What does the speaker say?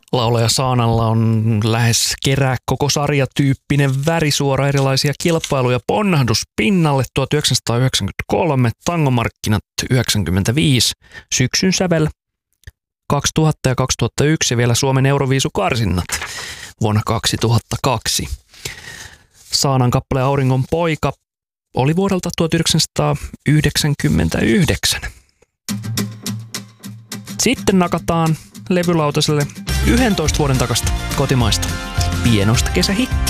Laulaja Saanalla on lähes kerää koko sarjatyyppinen värisuora, erilaisia kilpailuja. Ponnahdus pinnalle 1993, tangomarkkinat 95, syksyn sävel 2000 ja 2001 ja vielä Suomen Euroviisukarsinnat vuonna 2002. Saanan kappale Auringon poika oli vuodelta 1999. Sitten nakataan levylautaselle 11 vuoden takasta kotimaista pienoista kesähittiä.